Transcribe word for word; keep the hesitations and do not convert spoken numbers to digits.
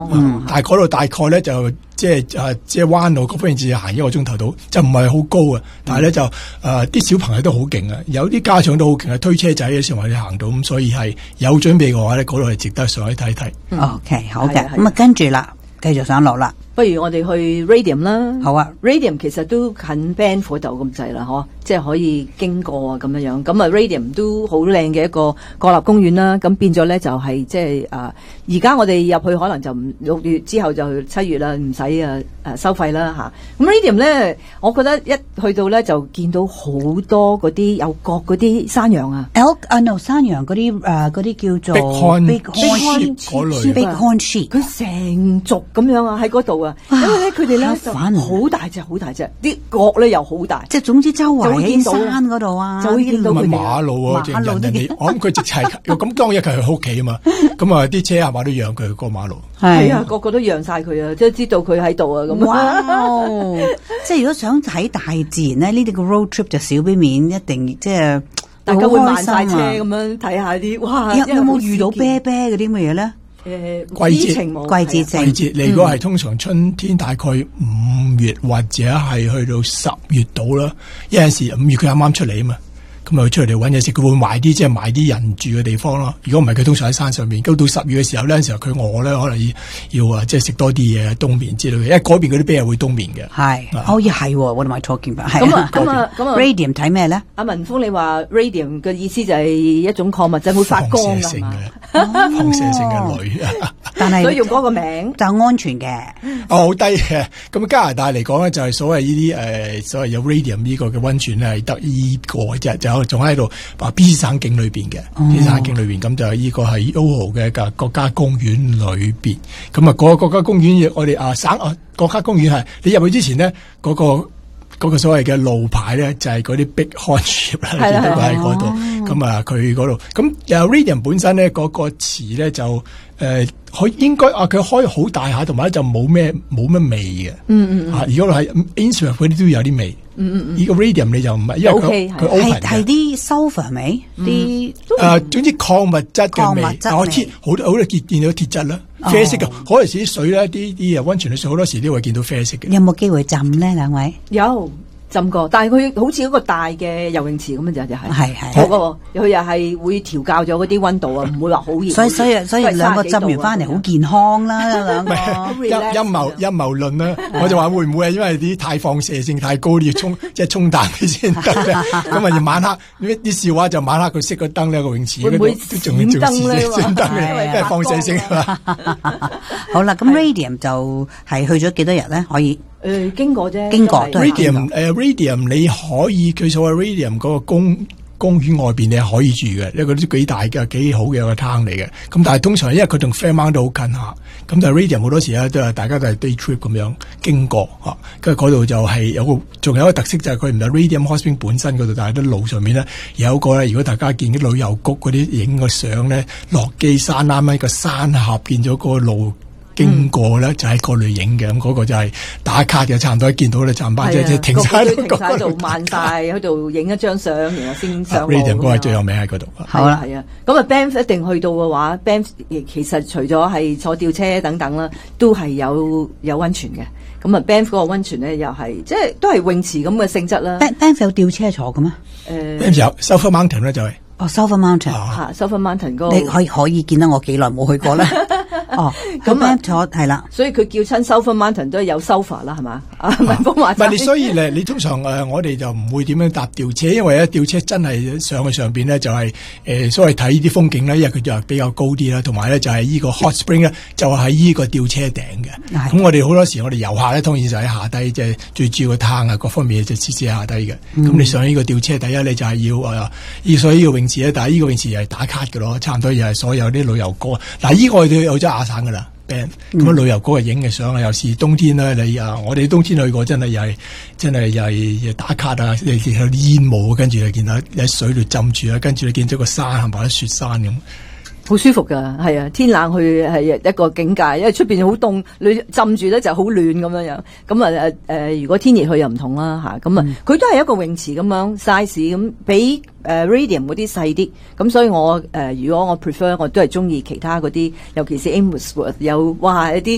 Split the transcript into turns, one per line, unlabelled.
嗯，但係嗰度大概咧就即係誒即係彎路嗰方面只行一個鐘頭到，就唔係好高啊。但係咧就誒啲、呃、小朋友都好勁啊，有啲家長都好勁啊，推車仔嘅時候我哋行到，咁所以係有準備嘅話咧，嗰度係值得上去睇睇。
嗯、OK， 好嘅，咁啊跟住啦，繼續上落啦。
不如我哋去 Radium 啦。
好啊
，Radium 其實都近 Banff 嗰度咁滯啦，嗬，即係可以經過啊咁樣樣。咁啊 Radium 都好靚嘅一個國立公園啦。咁變咗咧就係、是、即係啊，而家我哋入去可能就唔六月之後就七月啦，唔使啊誒收費啦吓。咁 Radium 咧，我覺得一去到咧就見到好多嗰啲有角嗰啲山羊啊。
Elk 啊 no 山羊嗰啲誒嗰啲叫做
Big horn
Big horn
嗰類
Big horn sheep，
佢成族咁樣啊喺嗰度啊，因為咧佢哋咧就好大隻好大隻，啲角咧又好大，
即係總之周圍喺
到
山嗰度啊，
就會見到佢哋
馬路啊，
馬路
人哋我諗佢直係咁當日佢係佢屋企啊嘛，咁啊啲車係嘛都讓佢過馬路，
係啊個個都讓晒佢啊，即係知道佢喺度啊咁。
哇！即係如果想睇大自然咧，呢啲個 road trip 就少俾面，一定即係
大家會慢晒車咁樣睇下啲哇！
有有冇遇到啤啤嗰啲乜嘢咧？
誒，季節冇
季節性
季節，你如果係通常春天大概五月或者係去到十月度啦，有陣時五月佢啱啱出嚟啊嘛。咁啊，出嚟揾嘢食，佢會買啲即係買啲人住嘅地方咯。如果唔係，佢通常喺山上面。咁到十月嘅時候呢，有時候佢餓咧，可能要要啊，即係食多啲嘢冬眠之類嘅。因為嗰邊嗰啲啤係會冬眠嘅。係，
哦，係，what am I talking about？
咁啊，咁啊，咁啊
，Radium 睇咩咧？
阿文峰，你話 Radium 嘅意思就係一種礦物質會發光㗎嘛？
放射性嘅鋁啊，
但係
所以用嗰個名
就安全嘅。
哦，好低嘅。咁加拿大嚟講咧，就係所謂呢啲誒，所謂有 Radium 呢個嘅溫泉咧，係得呢個啫，就仲喺度。話 B 省境裏邊嘅 B 省境裏邊，咁就係呢個係 Yoho 嘅個國家公園裏邊。咁啊，嗰個國家公園我哋啊省啊國家公園係你入去之前呢，嗰、嗰個、嗰個所謂嘅路牌咧就係嗰啲 Big Horn Sheep 啦，見到佢喺嗰度。咁啊，佢嗰度咁誒 Radium 本身咧嗰、嗰個詞咧就誒。呃佢應該啊，佢可以好大下，同埋咧就冇咩冇乜味嘅。
嗯嗯
啊，如果係 Innsbruck 嗰啲都有啲味。
嗯嗯嗯。
呢個 Radium 你就唔係，因為佢佢 open 嘅。
係係啲 sulfur 味，啲
誒總之礦物質嘅味。
礦物質味。
我鐵好多好多見見到鐵質啦，啡色嘅。嗰陣時啲水咧，啲啲誒溫泉嘅水好多時都會見到啡色嘅。
有冇機會浸咧？兩位
有。浸過，但係佢好似一個大嘅游泳池咁樣就就係，
係係，
嗰個佢又係會調校咗嗰啲溫度啊，唔會話好熱。
所以所以所以兩個浸完翻嚟好健康啦，兩個。
陰陰謀陰謀論啦，我就話會唔會係因為啲太放射性太高，要沖即係沖淡佢先得咧？咁啊要晚黑啲笑話就晚黑佢熄個燈咧個泳池，
會唔會
都仲要做事咧？閃燈嘅，因為放射性啊嘛。
好啦，咁 Radium 就係去咗幾多日咧？可以？
誒、呃，經過啫，
經過都係
Radium 誒、呃、，Radium 你可以佢所謂 Radium 嗰個公公園外邊你係可以住嘅，因為嗰啲幾大嘅幾好嘅一個灘嚟嘅。咁但係通常因為佢同 Fairmount 都好近下，咁但係 Radium 好多時咧都係大家都係 day trip 咁樣經過吓，跟住嗰度就係有個仲有一個特色就係佢唔係 Radium Hot Spring 本身嗰度，但係啲路上面咧有一個咧，如果大家見啲旅遊局嗰啲影個相咧，落基山啱喺個山下變咗個路。經過咧就喺嗰度影嘅，咁嗰個就係打卡嘅，差唔多見到咧站班即係停晒喺
度慢晒喺度影一張相，然後先上路。
Radium 嗰個係最有名喺嗰度。
好啦，係啊，咁啊 Banff 一定去到嘅話 ，Banff 其實除咗係坐吊車等等啦，都係有有溫泉嘅。咁啊 Banff 嗰個溫泉咧又係即係都係泳池咁嘅性質啦。
Banff 有吊車坐嘅咩？
誒
，Banff 有 Sulphur Mountain 咧就係。
哦 Sulphur Mountain
嚇 Sulphur Mountain 嗰個，
你可以可以見得我幾耐冇去過啦。哦，咁啊坐係啦，
所以佢叫親 Sulphur Mountain 都係有 sulphur 啦，係嘛？啊，文峰話。
唔係你，所以咧，你通常誒、呃，我哋就唔會點樣搭吊車，因為咧吊車真係上去上邊咧就係、是、誒、呃，所謂睇呢啲風景咧，因為佢就比較高啲啦，同埋咧就係呢個 hot spring 咧，就喺呢個吊車頂嘅。咁、嗯、我哋好多時我哋遊客咧，當然就喺下低，即係最主要個灘啊，各方面就設施喺下低嘅。咁、嗯、你上呢個吊車，第一你就係要誒，要、呃、所以呢個泳池咧，但係呢個泳池又係打卡嘅咯，差唔多又係所有啲旅遊哥。嗱，呢個我哋有咗亞省噶啦。咁、嗯、啊，旅遊嗰個影嘅相啊，又是冬天啦，你啊，我哋冬天去過，真係又係，真係又係打卡啊，你見到煙霧，跟住你見到喺水度浸住啊，跟住你見到個山係咪啲雪山咁，
好舒服噶，係啊，天冷去係一個境界，因為出邊好凍，你浸住咧就好暖咁樣樣。咁啊誒誒，如果天熱去又唔同啦吓，咁啊，佢、嗯、都係一個泳池咁樣 size 咁，比誒 Radium 嗰啲細啲。咁所以我誒、呃，如果我 prefer，我都係中意其他嗰啲，尤其是 Amherstworth 有哇一啲。